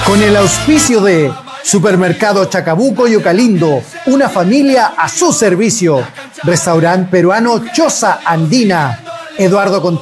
Con el auspicio de Supermercado Chacabuco y Ocalindo, una familia a su servicio. Restaurante peruano Choza Andina. Eduardo Contreras.